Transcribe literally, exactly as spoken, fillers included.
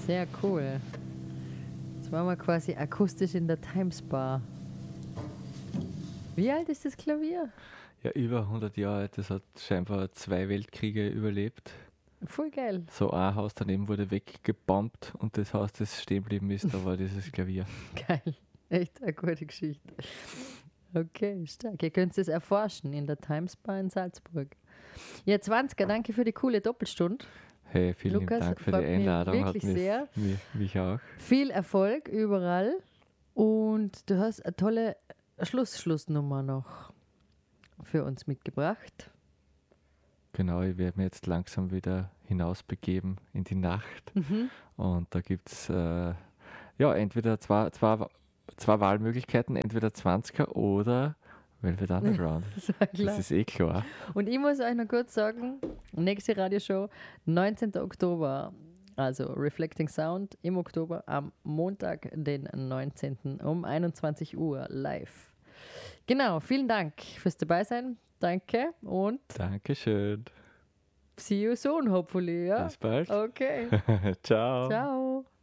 Sehr cool. Jetzt waren wir quasi akustisch in der Times Bar. Wie alt ist das Klavier? Ja, über hundert Jahre alt. Das hat scheinbar zwei Weltkriege überlebt. Voll geil. So ein Haus daneben wurde weggebombt und das Haus, das stehen geblieben ist, da war dieses Klavier. Geil. Echt eine gute Geschichte. Okay, stark. Ihr könnt es erforschen in der Times Bar in Salzburg. Ja, zwanziger, danke für die coole Doppelstunde. Hey, vielen Lukas, Dank für die freut mich Einladung. wirklich Hat mich, sehr. Mich, mich auch. Viel Erfolg überall und du hast eine tolle Schluss-Schlussnummer noch für uns mitgebracht. Genau, ich werde mich jetzt langsam wieder hinausbegeben in die Nacht. Mhm. Und da gibt es äh, ja, entweder zwei, zwei, zwei Wahlmöglichkeiten, entweder zwanziger oder Velvet Underground. Das war klar. Das ist eh klar. Und ich muss euch noch kurz sagen, nächste Radioshow, neunzehnten Oktober, also Reflecting Sound im Oktober, am Montag, den neunzehnten um einundzwanzig Uhr live. Genau, vielen Dank fürs Dabeisein. Danke und Dankeschön. see you soon, hopefully. Ja? Bis bald. Okay. Ciao. Ciao.